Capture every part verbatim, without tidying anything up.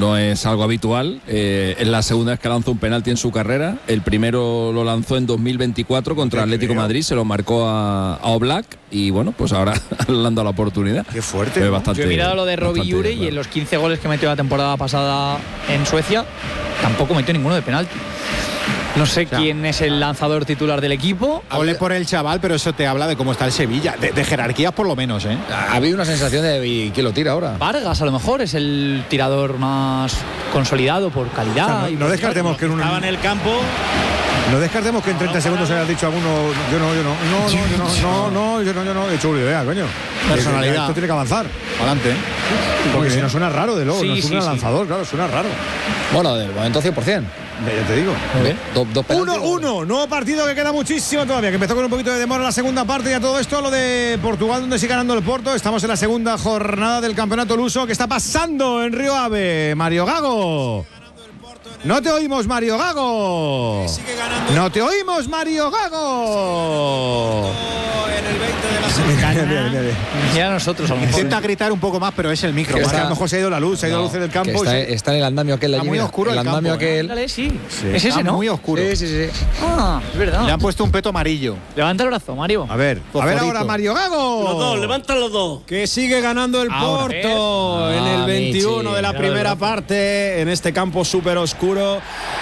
no es algo habitual. Eh, es la segunda vez que lanza un penalti en su carrera. El primero lo lanzó en dos mil veinticuatro contra Atlético Madrid, se lo marcó a, a Oblak y bueno, pues ahora le han dado la oportunidad. Qué fuerte, ¿no? Bastante, Yo he mirado lo de Robbie Jure y en los quince goles que metió la temporada pasada en Suecia tampoco metió ninguno de penalti. No sé, o sea, quién es el lanzador titular del equipo. Hable por el chaval, pero eso te habla de cómo está el Sevilla. De, de jerarquías por lo menos, ¿eh? Ha habido una sensación de quién lo tira ahora. Vargas a lo mejor es el tirador más consolidado por calidad. O sea, no, no descartemos que en un... Estaba en el campo... No descartemos que en treinta segundos hayas dicho alguno, yo no, yo no, no, no, yo no, no, no, yo no, yo no, he hecho una idea, coño. Personalidad. Esto tiene que avanzar. Adelante. Porque si no suena raro, de luego, sí, no suena sí, lanzador, sí. Claro, suena raro. Bueno, del momento cien por ciento. Ya te digo. Do, do uno uno, nuevo partido que queda muchísimo todavía, que empezó con un poquito de demora la segunda parte y a todo esto lo de Portugal, donde sigue ganando el Porto. Estamos en la segunda jornada del campeonato luso. ¿Qué está pasando en Río Ave? Mario Gago. No te oímos, Mario Gago. No te oímos, Mario Gago. En el veinte de la semana. Ya nosotros a lo mejor. Intenta gritar un poco más, pero es el micro. Está, a lo mejor se ha ido la luz, se ha ido no, la luz en el campo. Está, se... está en el andamio aquel. Está muy oscuro el, el andamio campo, aquel. Dale, sí. Sí. Es ese, está ¿no? Muy oscuro. Sí, sí, sí. Ah, es verdad. Le han puesto un peto amarillo. Levanta el brazo, Mario. A ver, a ver ahora, Mario Gago. Los dos, levanta los dos. Que sigue ganando el ahora, Porto ah, en el veintiuno Michi, de la primera parte, en este campo súper oscuro,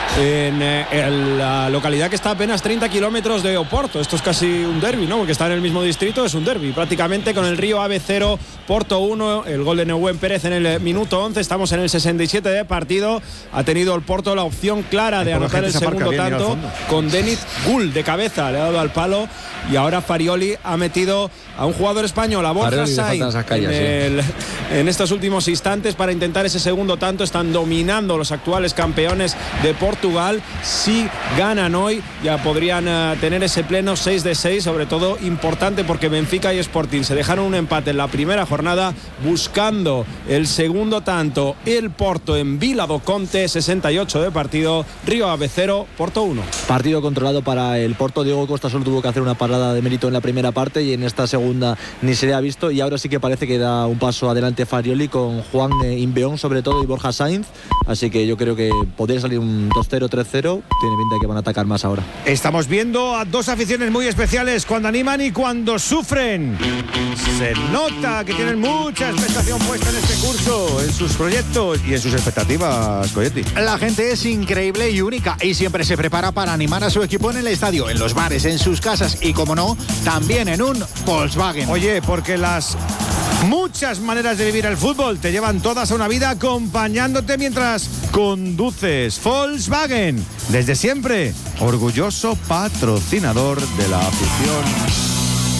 en, eh, en la localidad que está a apenas treinta kilómetros de Oporto. Esto es casi un derbi, ¿no? Porque está en el mismo distrito, es un derbi. Prácticamente con el Río Ave cero, Porto uno, el gol de Nehuen Pérez en el minuto once. Estamos en el sesenta y siete de partido. Ha tenido el Porto la opción clara de anotar el segundo tanto con Dennis Gul de cabeza. Le ha dado al palo y ahora Farioli ha metido a un jugador español, a Borja Sainz, en, el, en estos últimos instantes para intentar ese segundo tanto. Están dominando los actuales campeones de Portugal. Si ganan hoy ya podrían uh, tener ese pleno seis de seis, sobre todo importante porque Benfica y Sporting se dejaron un empate en la primera jornada buscando el segundo tanto. El Porto en Vila do Conte, sesenta y ocho de partido, Río Ave cero, Porto uno. Partido controlado para el Porto. Diego Costa solo tuvo que hacer una parada de mérito en la primera parte y en esta segunda ni se le ha visto, y ahora sí que parece que da un paso adelante Farioli con Juan Imbeón sobre todo y Borja Sainz, así que yo creo que podría salir un dos cero, tres cero. Tiene pinta de que van a atacar más ahora. Estamos viendo a dos aficiones muy especiales, cuando animan y cuando sufren. Se nota que tienen mucha expectación puesta en este curso, en sus proyectos y en sus expectativas, Coyetti. La gente es increíble y única y siempre se prepara para animar a su equipo en el estadio, en los bares, en sus casas y, como no, también en un Volkswagen. Oye, porque las muchas maneras de vivir el fútbol te llevan todas a una vida acompañándote mientras conduces. Volkswagen, desde siempre, orgulloso patrocinador de la afición.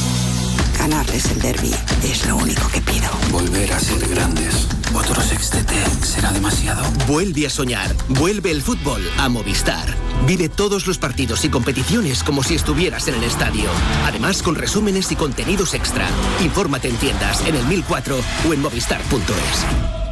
Ganarles el derbi es lo único que pido. Volver a ser grandes. Otro sextete será demasiado. Vuelve a soñar. Vuelve el fútbol a Movistar. Vive todos los partidos y competiciones como si estuvieras en el estadio. Además, con resúmenes y contenidos extra. Infórmate en tiendas, en el mil cuatro o en movistar punto es.